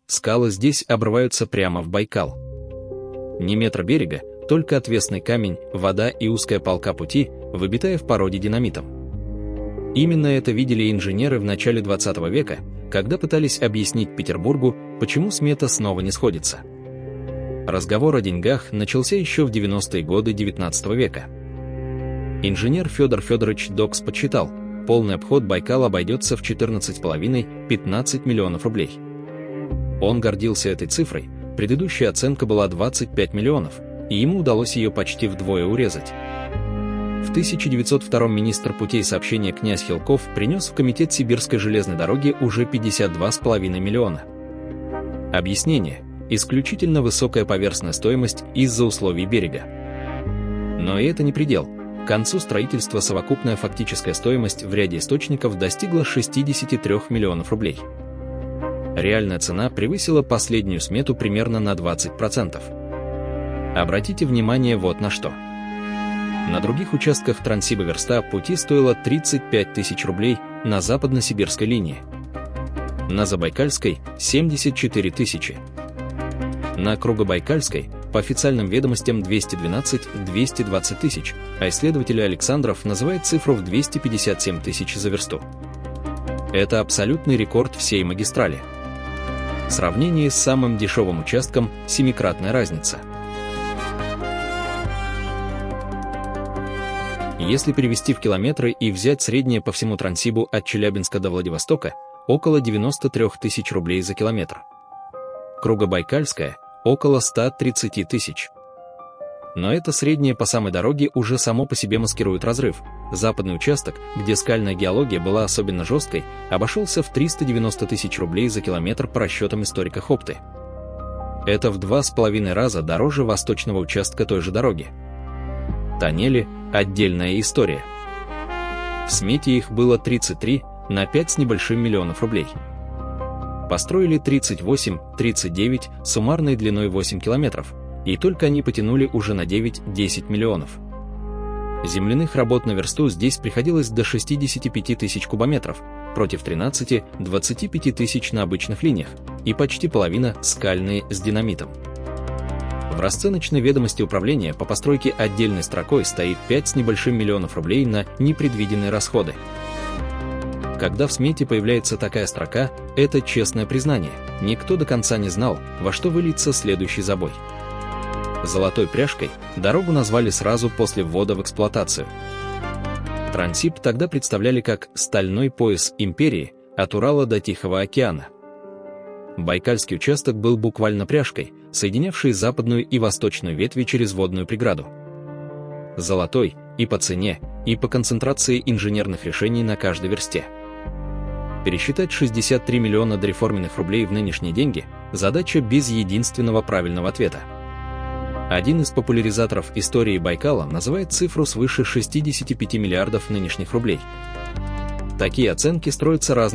скалы здесь обрываются прямо в Байкал. Ни метра берега, только отвесный камень, вода и узкая полка пути, выбитая в породе динамитом. Именно это видели инженеры в начале 20 века, когда пытались объяснить Петербургу, почему смета снова не сходится. Разговор о деньгах начался еще в 90-е годы XIX века. Инженер Федор Федорович Докс подсчитал, полный обход Байкала обойдется в 14,5-15 миллионов рублей. Он гордился этой цифрой, предыдущая оценка была 25 миллионов, и ему удалось ее почти вдвое урезать. В 1902 министр путей сообщения князь Хилков принес в комитет Сибирской железной дороги уже 52,5 миллиона. Объяснение: исключительно высокая поверхностная стоимость из-за условий берега. Но и это не предел. К концу строительства совокупная фактическая стоимость в ряде источников достигла 63 миллионов рублей. Реальная цена превысила последнюю смету примерно на 20%. Обратите внимание вот на что. На других участках Транссиба-Верста пути стоило 35 тысяч рублей на западно-сибирской линии. На Забайкальской – 74 тысячи. На Кругобайкальской, по официальным ведомостям, 212-220 тысяч, а исследователь Александров называет цифру в 257 тысяч за версту. Это абсолютный рекорд всей магистрали. В сравнении с самым дешевым участком – 7-кратная разница. Если перевести в километры и взять среднее по всему Транссибу от Челябинска до Владивостока, около 93 тысяч рублей за километр. Кругобайкальская – около 130 тысяч. Но это среднее по самой дороге уже само по себе маскирует разрыв. Западный участок, где скальная геология была особенно жесткой, обошелся в 390 тысяч рублей за километр по расчетам историка Хопты. Это в 2,5 раза дороже восточного участка той же дороги. Тоннели – отдельная история. В смете их было 33 на 5 с небольшим миллионов рублей. Построили 38-39 суммарной длиной 8 километров, и только они потянули уже на 9-10 миллионов. Земляных работ на версту здесь приходилось до 65 тысяч кубометров, против 13-25 тысяч на обычных линиях, и почти половина скальные с динамитом. В расценочной ведомости управления по постройке отдельной строкой стоит 5 с небольшим миллионов рублей на непредвиденные расходы. Когда в смете появляется такая строка, это честное признание. Никто до конца не знал, во что выльется следующий забой. Золотой пряжкой дорогу назвали сразу после ввода в эксплуатацию. Транссиб тогда представляли как стальной пояс империи от Урала до Тихого океана. Байкальский участок был буквально пряжкой, соединявшей западную и восточную ветви через водную преграду. Золотой и по цене, и по концентрации инженерных решений на каждой версте. Пересчитать 63 миллиона дореформенных рублей в нынешние деньги – задача без единственного правильного ответа. Один из популяризаторов истории Байкала называет цифру свыше 65 миллиардов нынешних рублей. Такие оценки строятся разными